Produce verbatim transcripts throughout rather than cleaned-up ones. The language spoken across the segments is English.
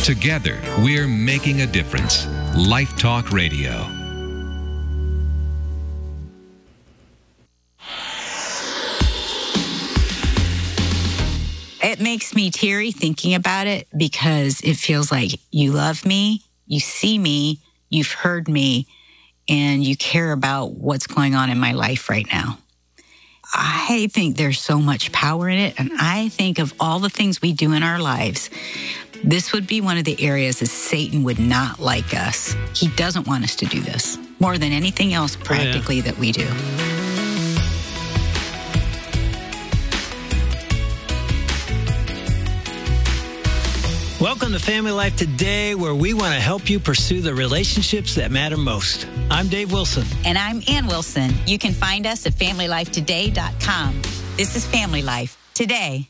Together, we're making a difference. Life Talk Radio. It makes me teary thinking about it because it feels like you love me, you see me, you've heard me, and you care about what's going on in my life right now. I think there's so much power in it, and I think of all the things we do in our lives, this would be one of the areas that Satan would not like us. He doesn't want us to do this more than anything else practically yeah. that we do. Welcome to Family Life Today, where we want to help you pursue the relationships that matter most. I'm Dave Wilson. And I'm Ann Wilson. You can find us at family life today dot com. This is Family Life Today.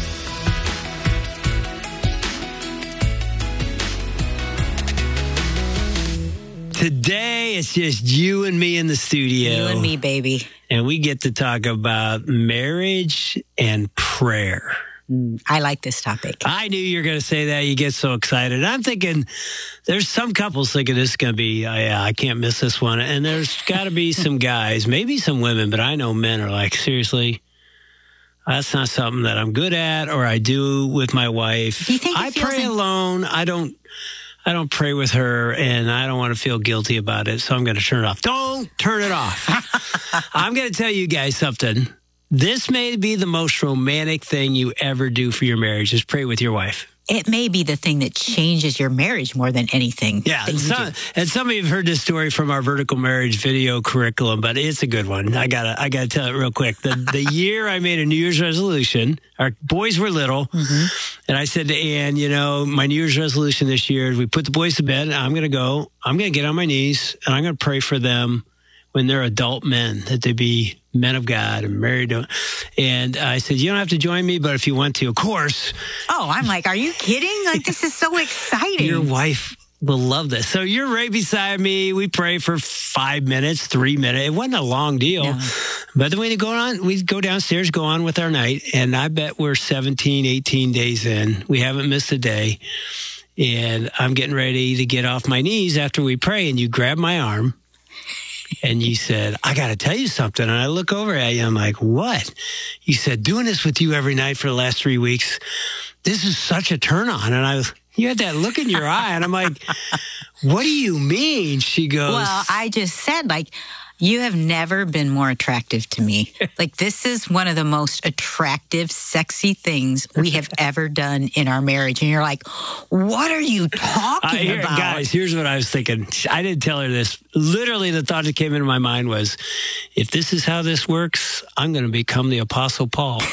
Today, it's just you and me in the studio. You and me, baby. And we get to talk about marriage and prayer. I like this topic. I knew you were going to say that. You get so excited. I'm thinking there's some couples thinking this is going to be, oh, yeah, I can't miss this one. And there's got to be some guys, maybe some women, but I know men are like, seriously, that's not something that I'm good at or I do with my wife. Do you think I pray in- alone. I don't. I don't pray with her, and I don't want to feel guilty about it, so I'm going to turn it off. Don't turn it off. I'm going to tell you guys something. This may be the most romantic thing you ever do for your marriage, is pray with your wife. It may be the thing that changes your marriage more than anything. Yeah, and some, and some of you have heard this story from our Vertical Marriage video curriculum, but it's a good one. I gotta, I gotta tell it real quick. The the year I made a New Year's resolution, our boys were little, mm-hmm. and I said to Ann, you know, my New Year's resolution this year, we put the boys to bed. I'm gonna go. I'm gonna get on my knees, and I'm gonna pray for them when they're adult men, that they be men of God and married to. And I said, you don't have to join me, but if you want to, of course. Oh, I'm like, are you kidding? Like, this is so exciting. Your wife will love this. So you're right beside me. We pray for five minutes, three minutes. It wasn't a long deal. No. But then we go on, we go downstairs, go on with our night. And I bet we're seventeen, eighteen days in. We haven't missed a day. And I'm getting ready to get off my knees after we pray. And you grab my arm. And you said, I got to tell you something. And I look over at you. I'm like, what? You said, doing this with you every night for the last three weeks, this is such a turn on. And I was, you had that look in your eye. And I'm like, what do you mean? She goes, well, I just said, like, you have never been more attractive to me. Like, this is one of the most attractive, sexy things we have ever done in our marriage. And you're like, what are you talking uh, here, about? Guys, here's what I was thinking. I didn't tell her this. Literally, the thought that came into my mind was, if this is how this works, I'm going to become the Apostle Paul.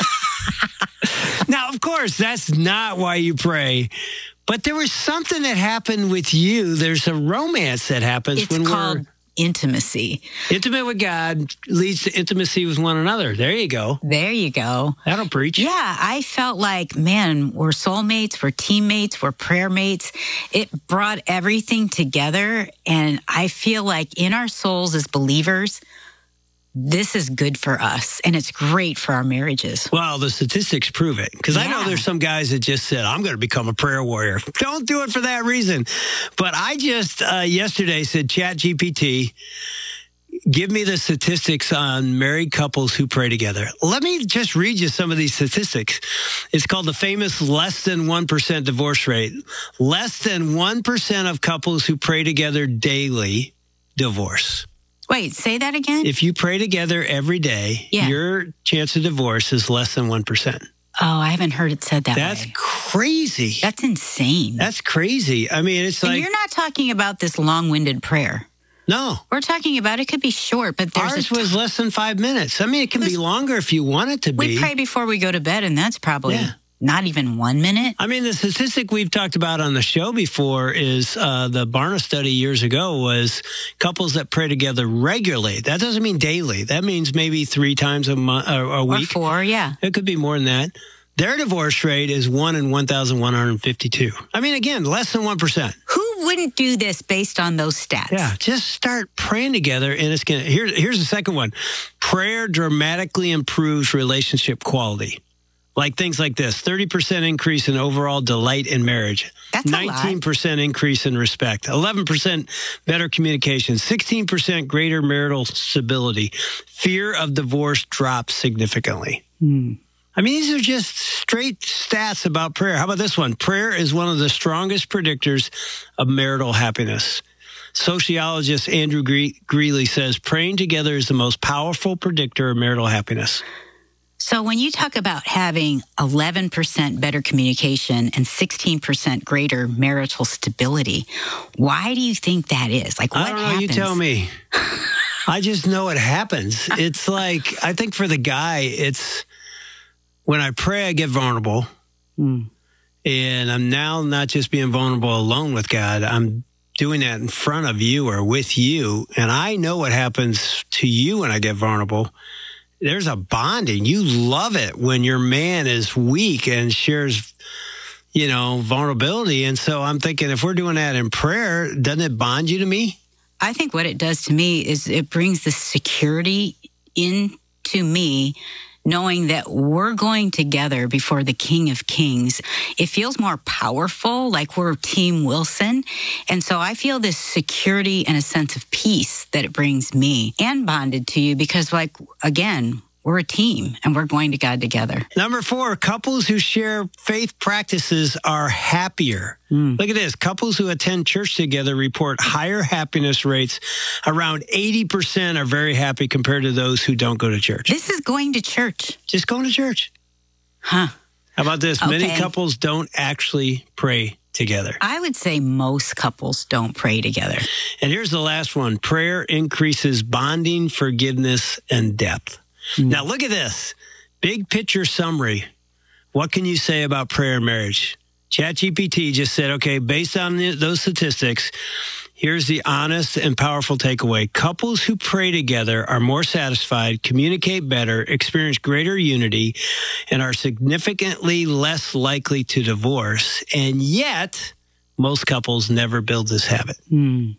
Now, of course, that's not why you pray. But there was something that happened with you. There's a romance that happens it's when called we're... intimacy. Intimate with God leads to intimacy with one another. There you go. There you go. That'll preach. Yeah, I felt like, man, we're soulmates, we're teammates, we're prayer mates. It brought everything together. And I feel like in our souls as believers, this is good for us, and it's great for our marriages. Well, the statistics prove it, because yeah. I know there's some guys that just said, I'm going to become a prayer warrior. Don't do it for that reason. But I just uh, yesterday said, Chat G P T, give me the statistics on married couples who pray together. Let me just read you some of these statistics. It's called the famous less than one percent divorce rate. Less than one percent of couples who pray together daily divorce. Wait, say that again? If you pray together every day, yeah. your chance of divorce is less than one percent. Oh, I haven't heard it said that That's way. crazy. That's insane. That's crazy. I mean, it's and like... you're not talking about this long-winded prayer. No. We're talking about, it could be short, but there's Ours a was less than five minutes. I mean, it can be longer if you want it to be. We pray before we go to bed, and that's probably... Yeah. Not even one minute? I mean, the statistic we've talked about on the show before is uh, the Barna study years ago was couples that pray together regularly. That doesn't mean daily. That means maybe three times a month or a week. Or four, yeah. It could be more than that. Their divorce rate is one in one thousand one hundred fifty-two. I mean, again, less than one percent. Who wouldn't do this based on those stats? Yeah, just start praying together, and it's going to... Here, here's the second one. Prayer dramatically improves relationship quality. Like things like this, thirty percent increase in overall delight in marriage. That's a lot. nineteen percent increase in respect, eleven percent better communication, sixteen percent greater marital stability. Fear of divorce drops significantly. Hmm. I mean, these are just straight stats about prayer. How about this one? Prayer is one of the strongest predictors of marital happiness. Sociologist Andrew Gre- Greeley says praying together is the most powerful predictor of marital happiness. So when you talk about having eleven percent better communication and sixteen percent greater marital stability, why do you think that is? Like, what I don't know, happens? you tell me. I just know it happens. It's like, I think for the guy, it's when I pray, I get vulnerable. Mm. And I'm now not just being vulnerable alone with God. I'm doing that in front of you or with you. And I know what happens to you when I get vulnerable. There's a bonding. You love it when your man is weak and shares, you know, vulnerability. And so I'm thinking, if we're doing that in prayer, doesn't it bond you to me? I think what it does to me is it brings the security into me, knowing that we're going together before the King of Kings. It feels more powerful, like we're Team Wilson. And so I feel this security and a sense of peace that it brings me, and bonded to you because, like, again, we're a team and we're going to God together. Number four, couples who share faith practices are happier. Mm. Look at this. Couples who attend church together report higher happiness rates. Around eighty percent are very happy compared to those who don't go to church. This is going to church. Just going to church. Huh. How about this? Okay. Many couples don't actually pray together. I would say most couples don't pray together. And here's the last one. Prayer increases bonding, forgiveness, and depth. Mm. Now, look at this. Big picture summary. What can you say about prayer and marriage? ChatGPT just said, okay, based on the, those statistics, here's the honest and powerful takeaway. Couples who pray together are more satisfied, communicate better, experience greater unity, and are significantly less likely to divorce. And yet, most couples never build this habit. Mm.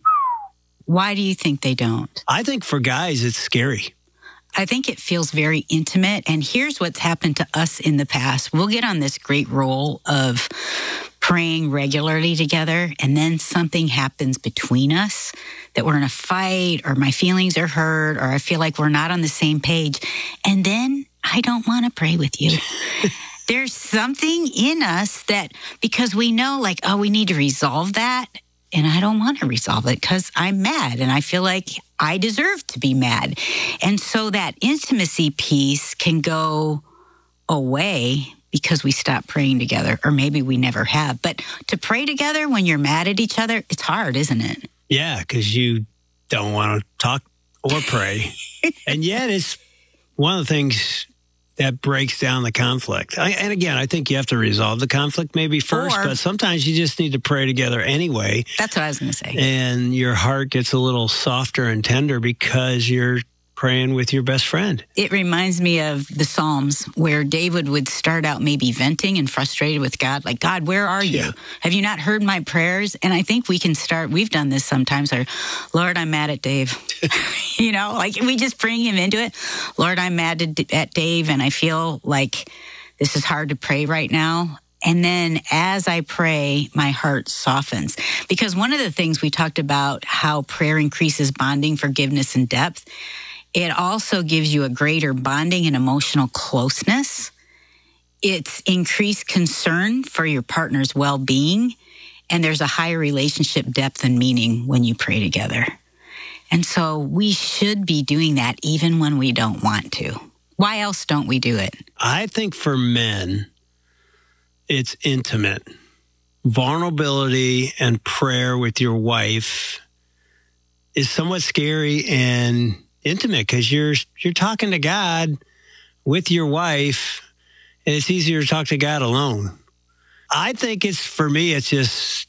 Why do you think they don't? I think for guys, it's scary. I think it feels very intimate. And here's what's happened to us in the past. We'll get on this great roll of praying regularly together, and then something happens between us, that we're in a fight, or my feelings are hurt, or I feel like we're not on the same page. And then I don't want to pray with you. There's something in us that, because we know, like, oh, we need to resolve that. And I don't want to resolve it because I'm mad and I feel like I deserve to be mad. And so that intimacy piece can go away because we stop praying together, or maybe we never have. But to pray together when you're mad at each other, it's hard, isn't it? Yeah, because you don't want to talk or pray. And yet it's one of the things that breaks down the conflict. I, and again, I think you have to resolve the conflict maybe first, or, but sometimes you just need to pray together anyway. That's what I was going to say. And your heart gets a little softer and tender because you're praying with your best friend. It reminds me of the Psalms where David would start out maybe venting and frustrated with God, like, God, where are you? Yeah. Have you not heard my prayers? And I think we can start, we've done this sometimes, or, Lord, I'm mad at Dave. You know, like we just bring him into it. Lord, I'm mad at Dave and I feel like this is hard to pray right now. And then as I pray, my heart softens. Because one of the things we talked about, how prayer increases bonding, forgiveness, and depth, it also gives you a greater bonding and emotional closeness. It's increased concern for your partner's well-being. And there's a higher relationship depth and meaning when you pray together. And so we should be doing that even when we don't want to. Why else don't we do it? I think for men, it's intimate. Vulnerability and prayer with your wife is somewhat scary and intimate because you're you're talking to God with your wife, and it's easier to talk to God alone. I think it's, for me, it's just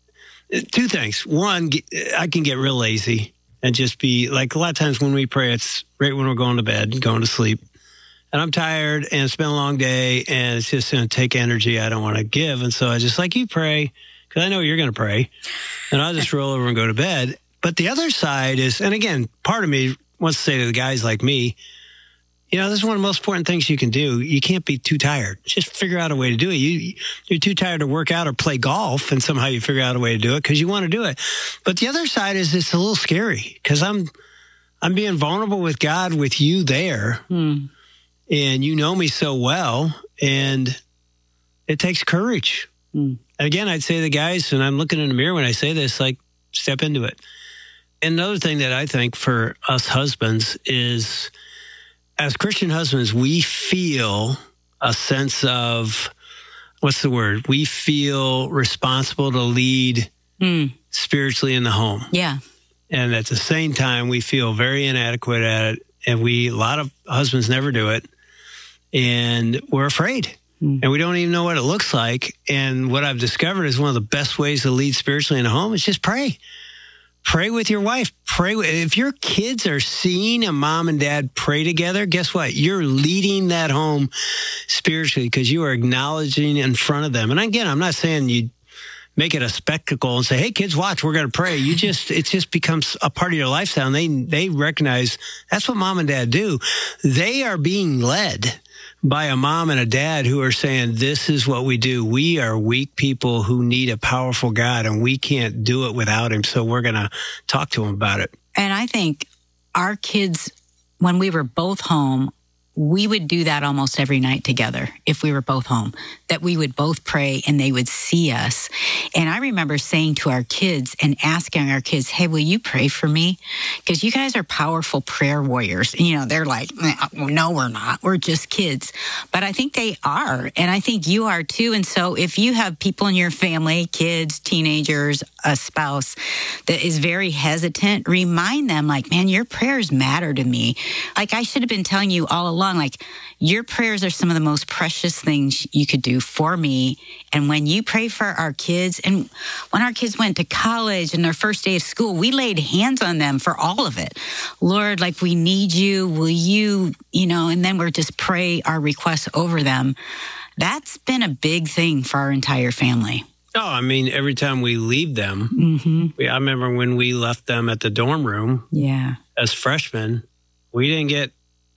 two things. One, I can get real lazy and just be like, a lot of times when we pray, it's right when we're going to bed, going to sleep. And I'm tired and it's been a long day and it's just going to take energy I don't want to give. And so I just like, you pray because I know you're going to pray, and I'll just roll over and go to bed. But the other side is, and again, part of me wants to say to the guys like me, You know, this is one of the most important things you can do. You can't be too tired. Just figure out a way to do it. You, you're too tired to work out or play golf, and somehow you figure out a way to do it because you want to do it. But the other side is it's a little scary because I'm I'm being vulnerable with God, with you there, hmm. and you know me so well, and it takes courage. Hmm. Again, I'd say to the guys, and I'm looking in the mirror when I say this, like, step into it. And another thing that I think for us husbands is, as Christian husbands, we feel a sense of, what's the word? We feel responsible to lead mm. spiritually in the home. Yeah. And at the same time, we feel very inadequate at it. And we, a lot of husbands never do it. And we're afraid. Mm. And we don't even know what it looks like. And what I've discovered is one of the best ways to lead spiritually in a home is just pray. Pray with your wife. Pray with, if your kids are seeing a mom and dad pray together, guess what? You're leading that home spiritually because you are acknowledging in front of them. And again, I'm not saying you make it a spectacle and say, hey, kids, watch, we're going to pray. You just, it just becomes a part of your lifestyle. And they, they recognize that's what mom and dad do. They are being led by a mom and a dad who are saying, this is what we do. We are weak people who need a powerful God, and we can't do it without him. So we're going to talk to him about it. And I think our kids, when we were both home, we would do that almost every night together if we were both home, that we would both pray and they would see us. And I remember saying to our kids and asking our kids, hey, will you pray for me? Because you guys are powerful prayer warriors. You know, they're like, no, we're not. We're just kids. But I think they are. And I think you are too. And so if you have people in your family, kids, teenagers, a spouse that is very hesitant, remind them like, man, your prayers matter to me. Like I should have been telling you all along, like your prayers are some of the most precious things you could do for me. And when you pray for our kids, and when our kids went to college and their first day of school, we laid hands on them for all of it. Lord, like we need you. Will you, you know, and then we're just pray our requests over them. That's been a big thing for our entire family. Oh, I mean, every time we leave them, mm-hmm. we, I remember when we left them at the dorm room yeah. as freshmen, we didn't get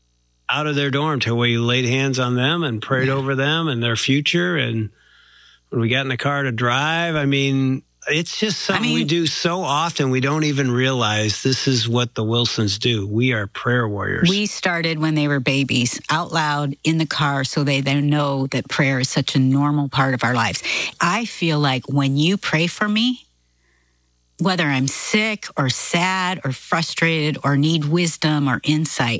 out of their dorm till we laid hands on them and prayed yeah. over them and their future. And when we got in the car to drive, I mean, it's just something I mean, we do so often we don't even realize this is what the Wilsons do. We are prayer warriors. We started when they were babies, out loud in the car, so they, they know that prayer is such a normal part of our lives. I feel like when you pray for me, whether I'm sick or sad or frustrated or need wisdom or insight,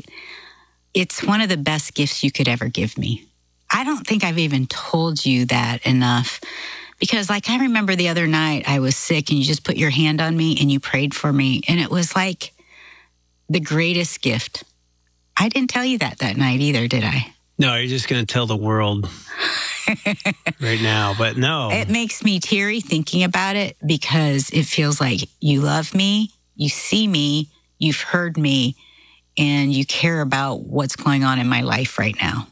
it's one of the best gifts you could ever give me. I don't think I've even told you that enough. Because like I remember the other night I was sick and you just put your hand on me and you prayed for me. And it was like the greatest gift. I didn't tell you that that night either, did I? No, you're just going to tell the world right now. But no. It makes me teary thinking about it because it feels like you love me, you see me, you've heard me, and you care about what's going on in my life right now.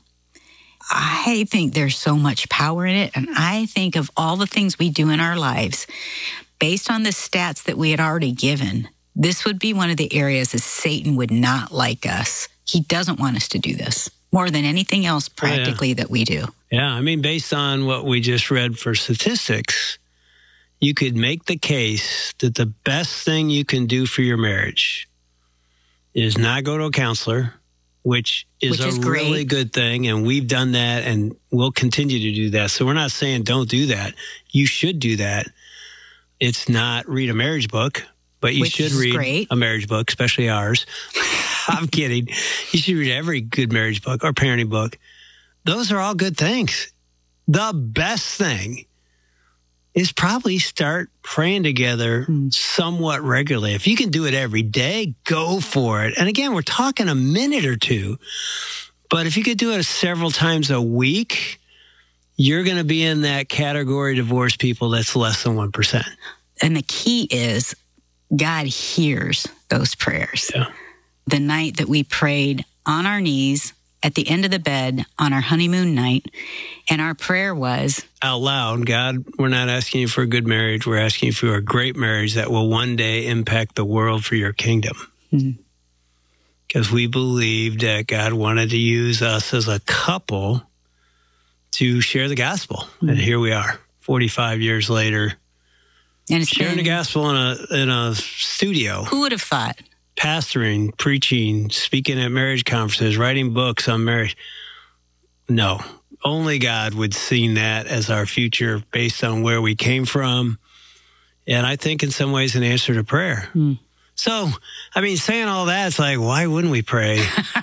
I think there's so much power in it. And I think of all the things we do in our lives, based on the stats that we had already given, this would be one of the areas that Satan would not like us. He doesn't want us to do this more than anything else practically yeah. that we do. Yeah, I mean, based on what we just read for statistics, you could make the case that the best thing you can do for your marriage is not go to a counselor, which is, which is a great. really good thing. And we've done that and we'll continue to do that. So we're not saying don't do that. You should do that. It's not read a marriage book, but you which should read great. a marriage book, especially ours. I'm kidding. You should read every good marriage book or parenting book. Those are all good things. The best thing is probably start praying together somewhat regularly. If you can do it every day, go for it. And again, we're talking a minute or two. But if you could do it several times a week, you're going to be in that category of divorced people that's less than one percent. And the key is God hears those prayers. Yeah. The night that we prayed on our knees at the end of the bed on our honeymoon night, and our prayer was, out loud, God, we're not asking you for a good marriage. We're asking you for a great marriage that will one day impact the world for your kingdom. Mm-hmm. because we believed that God wanted to use us as a couple to share the gospel. Mm-hmm. And here we are, forty-five years later, and it's sharing been, the gospel in a in a studio. Who would have thought? Pastoring, preaching, speaking at marriage conferences, writing books on marriage. No, only God would see that as our future based on where we came from. And I think in some ways an answer to prayer. Mm. So, I mean, saying all that, it's like, why wouldn't we pray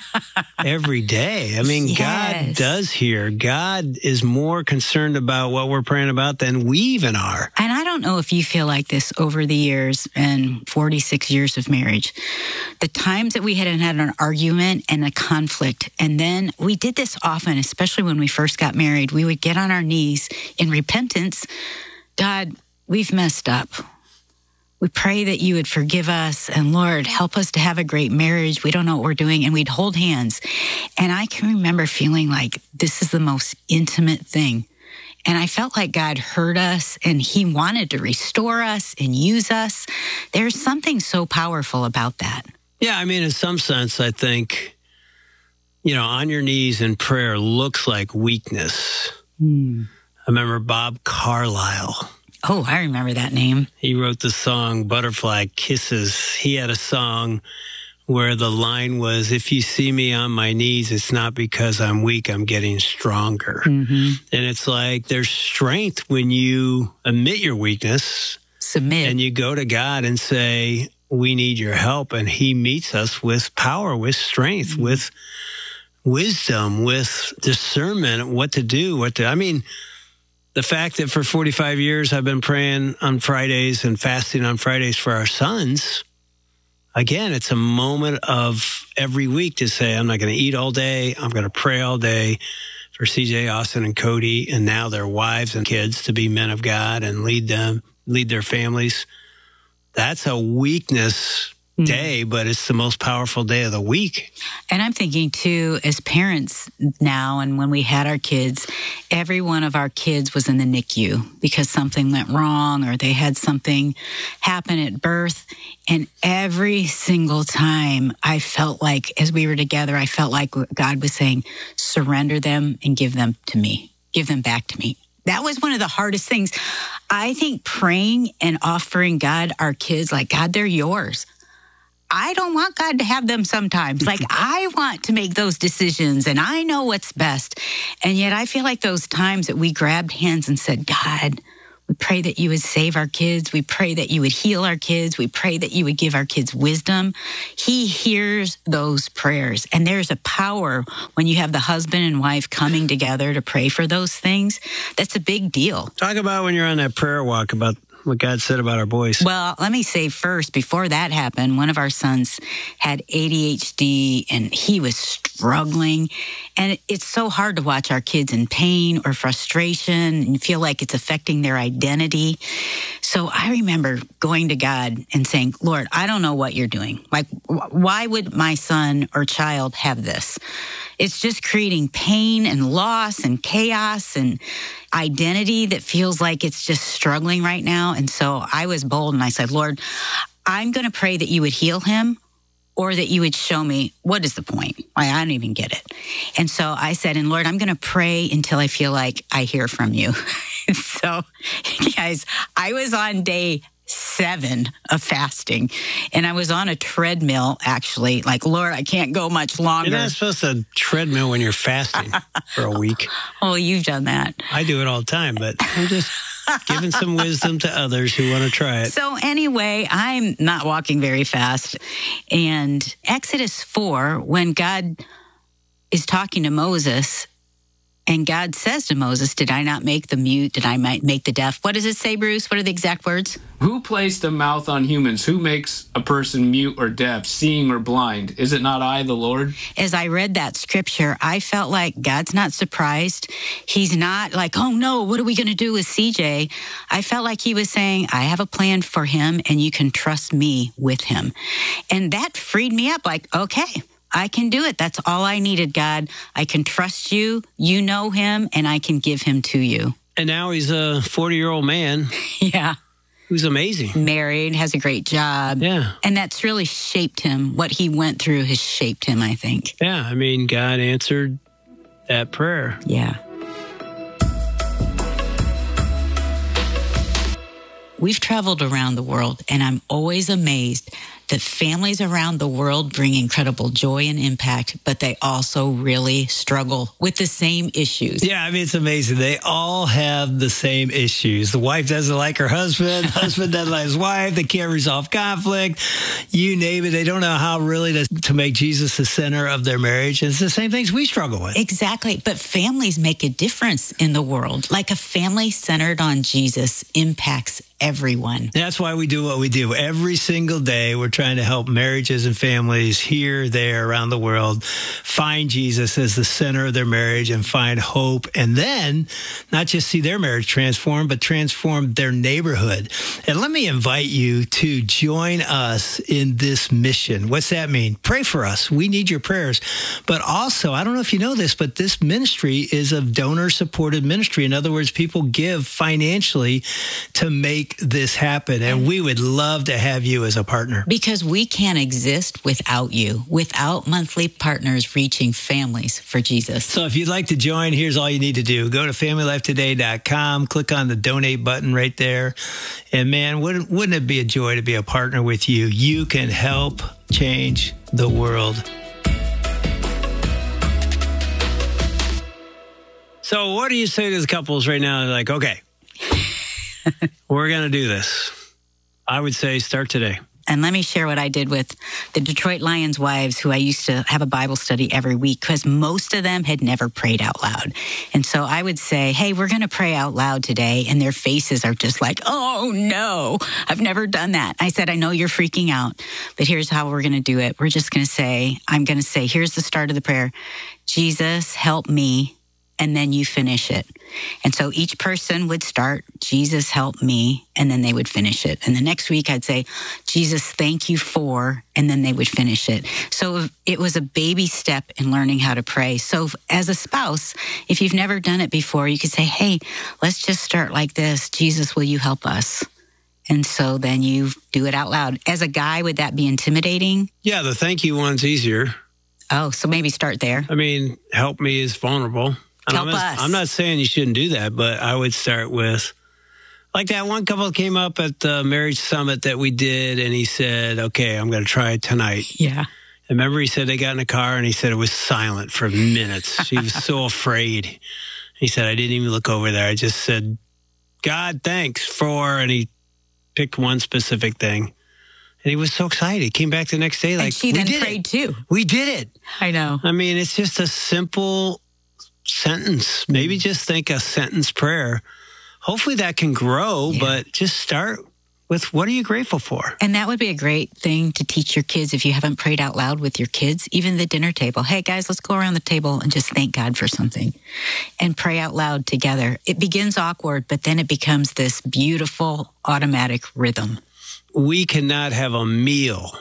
every day? I mean, yes. God does hear. God is more concerned about what we're praying about than we even are. And I don't know if you feel like this over the years and forty-six years of marriage. The times that we had had an argument and a conflict, and then we did this often, especially when we first got married, we would get on our knees in repentance. God, we've messed up. We pray that you would forgive us, and Lord, help us to have a great marriage. We don't know what we're doing, and we'd hold hands. And I can remember feeling like this is the most intimate thing. And I felt like God heard us, and he wanted to restore us and use us. There's something so powerful about that. Yeah, I mean, in some sense, I think, you know, on your knees in prayer looks like weakness. Mm. I remember Bob Carlyle. Oh, I remember that name. He wrote the song Butterfly Kisses. He had a song where the line was, if you see me on my knees, it's not because I'm weak, I'm getting stronger. Mm-hmm. And it's like there's strength when you admit your weakness. Submit. And you go to God and say, we need your help. And he meets us with power, with strength, mm-hmm. with wisdom, with discernment, what to do, what to, I mean, the fact that for forty-five years I've been praying on Fridays and fasting on Fridays for our sons, again, it's a moment of every week to say, I'm not going to eat all day. I'm going to pray all day for C J, Austin, and Cody, and now their wives and kids to be men of God and lead them, lead their families. That's a weakness day, but it's the most powerful day of the week. And I'm thinking too, as parents now, and when we had our kids, every one of our kids was in the N I C U because something went wrong or they had something happen at birth. And every single time I felt like, as we were together, I felt like God was saying, surrender them and give them to me. Give them back to me. That was one of the hardest things. I think praying and offering God our kids, like, God, they're yours. I don't want God to have them sometimes. Like, I want to make those decisions, and I know what's best. And yet I feel like those times that we grabbed hands and said, God, we pray that you would save our kids. We pray that you would heal our kids. We pray that you would give our kids wisdom. He hears those prayers. And there's a power when you have the husband and wife coming together to pray for those things. That's a big deal. Talk about when you're on that prayer walk about what God said about our boys. Well, let me say first, before that happened, one of our sons had A D H D and he was struggling. And it's so hard to watch our kids in pain or frustration and feel like it's affecting their identity. So I remember going to God and saying, Lord, I don't know what you're doing. Like, why would my son or child have this? It's just creating pain and loss and chaos and identity that feels like it's just struggling right now. And so I was bold and I said, Lord, I'm going to pray that you would heal him or that you would show me what is the point. I don't even get it. And so I said, and Lord, I'm going to pray until I feel like I hear from you. So, guys, I was on day seven of fasting, and I was on a treadmill, actually. Like, Lord, I can't go much longer. You're not supposed to treadmill when you're fasting for a week. Oh, you've done that. I do it all the time, but I'm just giving some wisdom to others who want to try it. So anyway, I'm not walking very fast. And Exodus four, when God is talking to Moses, and God says to Moses, did I not make the mute? Did I make the deaf? What does it say, Bruce? What are the exact words? Who placed a mouth on humans? Who makes a person mute or deaf, seeing or blind? Is it not I, the Lord? As I read that scripture, I felt like God's not surprised. He's not like, oh no, what are we going to do with C J? I felt like he was saying, I have a plan for him and you can trust me with him. And that freed me up, like, okay, I can do it. That's all I needed, God. I can trust you. You know him, and I can give him to you. And now he's a forty-year-old man. Yeah. He was amazing. Married, has a great job. Yeah. And that's really shaped him. What he went through has shaped him, I think. Yeah, I mean, God answered that prayer. Yeah. We've traveled around the world, and I'm always amazed that families around the world bring incredible joy and impact, but they also really struggle with the same issues. Yeah, I mean, it's amazing. They all have the same issues. The wife doesn't like her husband. Husband doesn't like his wife. They can't resolve conflict. You name it. They don't know how really to, to make Jesus the center of their marriage. It's the same things we struggle with. Exactly. But families make a difference in the world. Like a family centered on Jesus impacts everyone. That's why we do what we do. Every single day, we're trying to help marriages and families here, there, around the world find Jesus as the center of their marriage and find hope. And then not just see their marriage transform, but transform their neighborhood. And let me invite you to join us in this mission. What's that mean? Pray for us. We need your prayers. But also, I don't know if you know this, but this ministry is a donor-supported ministry. In other words, people give financially to make this happen. And we would love to have you as a partner. Because we can't exist without you, without monthly partners reaching families for Jesus. So if you'd like to join, here's all you need to do. Go to family life today dot com, click on the donate button right there. And man, wouldn't, wouldn't it be a joy to be a partner with you? You can help change the world. So what do you say to the couples right now? They're like, okay, we're going to do this. I would say start today. And let me share what I did with the Detroit Lions wives, who I used to have a Bible study every week, because most of them had never prayed out loud. And so I would say, hey, we're going to pray out loud today. And their faces are just like, oh, no, I've never done that. I said, I know you're freaking out, but here's how we're going to do it. We're just going to say, I'm going to say, here's the start of the prayer. Jesus, help me. And then you finish it. And so each person would start, Jesus, help me, and then they would finish it. And the next week I'd say, Jesus, thank you for, and then they would finish it. So it was a baby step in learning how to pray. So as a spouse, if you've never done it before, you could say, hey, let's just start like this. Jesus, will you help us? And so then you do it out loud. As a guy, would that be intimidating? Yeah, the thank you one's easier. Oh, so maybe start there. I mean, help me is vulnerable. Help I'm not, us. I'm not saying you shouldn't do that, but I would start with, like that one couple came up at the marriage summit that we did, and he said, okay, I'm going to try it tonight. Yeah. And remember, he said they got in a car, and he said it was silent for minutes. She was so afraid. He said, I didn't even look over there. I just said, God, thanks for, and he picked one specific thing. And he was so excited. He came back the next day like, and she we then did prayed it. too. We did it. I know. I mean, it's just a simple sentence. Maybe just think a sentence prayer. Hopefully that can grow, yeah. But just start with what are you grateful for? And that would be a great thing to teach your kids if you haven't prayed out loud with your kids, even the dinner table. Hey guys, let's go around the table and just thank God for something and pray out loud together. It begins awkward, but then it becomes this beautiful automatic rhythm. We cannot have a meal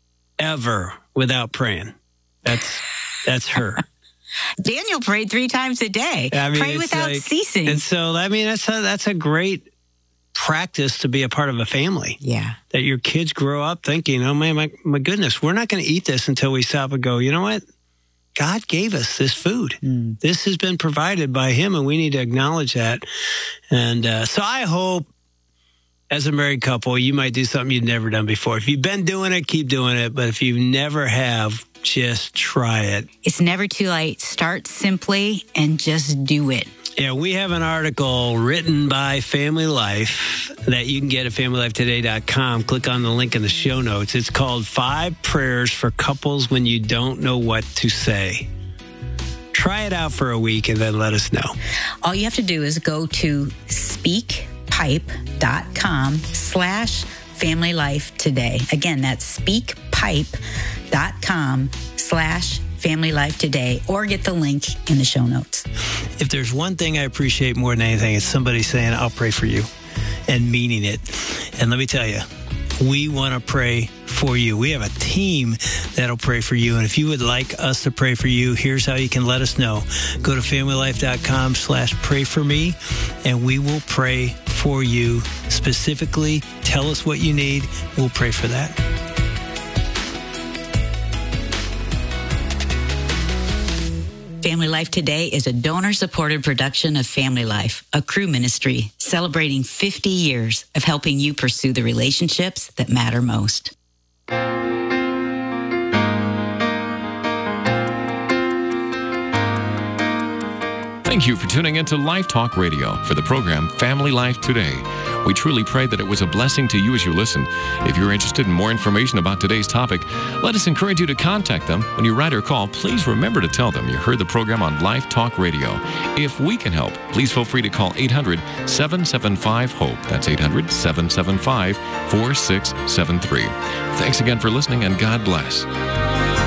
ever without praying. That's that's her. Daniel prayed three times a day. I mean, pray without like, ceasing. And so, I mean, that's a, that's a great practice to be a part of a family. Yeah. That your kids grow up thinking, oh, man, my, my goodness, we're not going to eat this until we stop and go, you know what? God gave us this food. Mm. This has been provided by him, and we need to acknowledge that. And uh, so I hope as a married couple, you might do something you've never done before. If you've been doing it, keep doing it. But if you never have, just try it. It's never too late. Start simply and just do it. Yeah, we have an article written by Family Life that you can get at family life today dot com. Click on the link in the show notes. It's called Five Prayers for Couples When You Don't Know What to Say. Try it out for a week and then let us know. All you have to do is go to speakpipe.com slash family life today. Again, that's speakpipe.com slash family life today, or get the link in the show notes. If there's one thing I appreciate more than anything, it's somebody saying, I'll pray for you, and meaning it. And let me tell you, we want to pray for you. We have a team that'll pray for you. And if you would like us to pray for you, here's how you can let us know. Go to familylife.com slash pray for me, and we will pray for you specifically. Tell us what you need. We'll pray for that. Family Life Today is a donor-supported production of Family Life, a Cru ministry celebrating fifty years of helping you pursue the relationships that matter most. Thank you for tuning into Life Talk Radio for the program Family Life Today. We truly pray that it was a blessing to you as you listened. If you're interested in more information about today's topic, let us encourage you to contact them. When you write or call, please remember to tell them you heard the program on Life Talk Radio. If we can help, please feel free to call eight hundred, seven seven five, HOPE. That's eight hundred, seven seven five, four six seven three. Thanks again for listening, and God bless.